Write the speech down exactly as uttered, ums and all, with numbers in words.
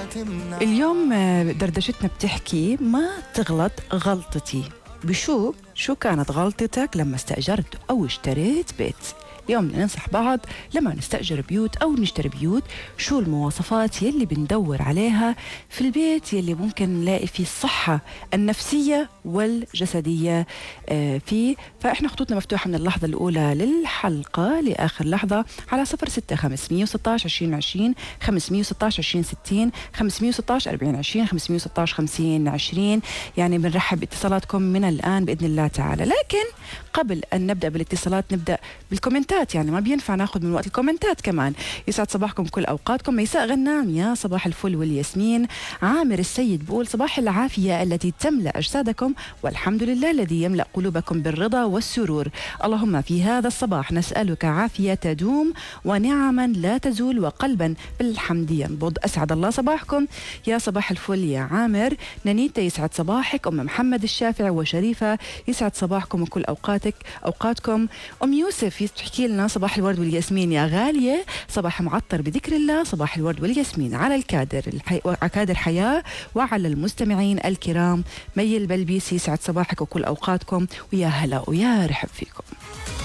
اليوم دردشتنا بتحكي ما تغلط غلطتي. بشو شو كانت غلطتك لما استأجرت أو اشتريت بيت؟ اليوم ننصح بعض لما نستأجر بيوت أو نشتري بيوت شو المواصفات يلي بندور عليها في البيت يلي ممكن نلاقي فيه الصحة النفسية والجسدية فيه. فإحنا خطوطنا مفتوحة من اللحظة الأولى للحلقة لآخر لحظة على صفر ستة خمسمية وستاش عشرين عشرين خمسمية وستاش عشرين ستين خمسمية وستاش أربعين عشرين خمسمية وستاش خمسين عشرين. يعني بنرحب باتصالاتكم من الآن بإذن الله تعالى. لكن قبل أن نبدأ بالاتصالات نبدأ بالكومنتات، يعني ما بينفع ناخذ من وقت الكومنتات كمان. يسعد صباحكم كل أوقاتكم. ميساء غنام يا صباح الفل والياسمين. عامر السيد بقول صباح العافية التي تملأ أجسادكم والحمد لله الذي يملأ قلوبكم بالرضا والسرور. اللهم في هذا الصباح نسألك عافية تدوم ونعما لا تزول وقلبا بالحمد ينبض. أسعد الله صباحكم يا صباح الفل يا عامر. نانيتا يسعد صباحك. أم محمد الشافع وشريفة يسعد صباحكم وكل أوقاتك أوقاتكم. أم يوسف تحكي لنا صباح الورد والياسمين يا غالية، صباح معطر بذكر الله، صباح الورد والياسمين على الكادر الحي... كادر حياة وعلى المستمعين الكرام. مي البلبيسي يسعد صباحك وكل أوقاتكم ويا هلا ويا رحب فيكم.